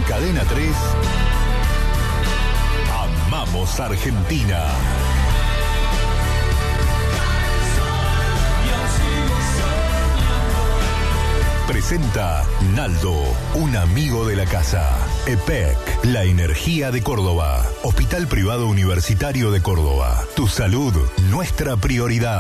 Cadena 3, amamos Argentina. Presenta Naldo, un amigo de la casa. EPEC, la energía de Córdoba. Hospital Privado Universitario de Córdoba. Tu salud, nuestra prioridad.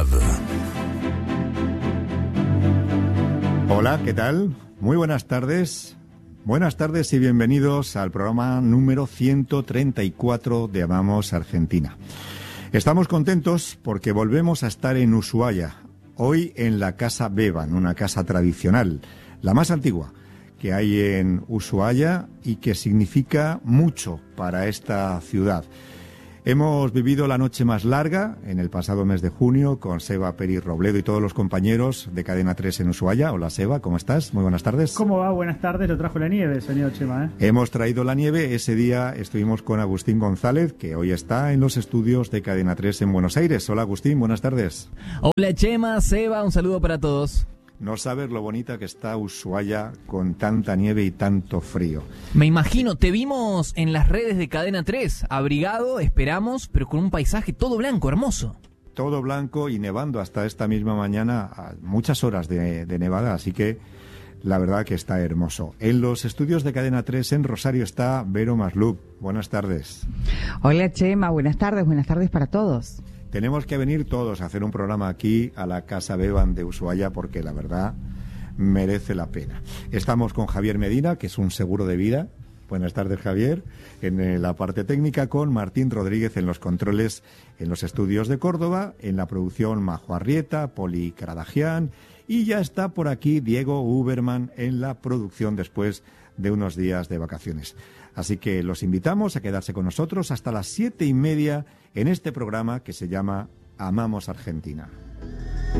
Hola, ¿qué tal? Muy buenas tardes. Buenas tardes y bienvenidos al programa número 134 de Amamos Argentina. Estamos contentos porque volvemos a estar en Ushuaia, hoy en la Casa Bevan, una casa tradicional, la más antigua que hay en Ushuaia y que significa mucho para esta ciudad. Hemos vivido la noche más larga en el pasado mes de junio con Seba Pérez Robledo y todos los compañeros de Cadena 3 en Ushuaia. Hola Seba, ¿cómo estás? Muy buenas tardes. ¿Cómo va? Buenas tardes, lo trajo la nieve, señor Chema. Hemos traído la nieve, ese día estuvimos con Agustín González, que hoy está en los estudios de Cadena 3 en Buenos Aires. Hola Agustín, buenas tardes. Hola Chema, Seba, un saludo para todos. No sabes lo bonita que está Ushuaia con tanta nieve y tanto frío. Me imagino, te vimos en las redes de Cadena 3, abrigado, esperamos, pero con un paisaje todo blanco, hermoso. Todo blanco y nevando hasta esta misma mañana, a muchas horas de nevada, así que la verdad que está hermoso. En los estudios de Cadena 3 en Rosario está Vero Maslup. Buenas tardes. Hola Chema, buenas tardes para todos. Tenemos que venir todos a hacer un programa aquí a la Casa Bevan de Ushuaia porque la verdad merece la pena. Estamos con Javier Medina, que es un seguro de vida. Buenas tardes, Javier. En la parte técnica con Martín Rodríguez en los controles en los estudios de Córdoba, en la producción Majo Arrieta, Poli Caradagian y ya está por aquí Diego Uberman en la producción después de unos días de vacaciones. Así que los invitamos a quedarse con nosotros hasta las 7:30 en este programa que se llama Amamos Argentina.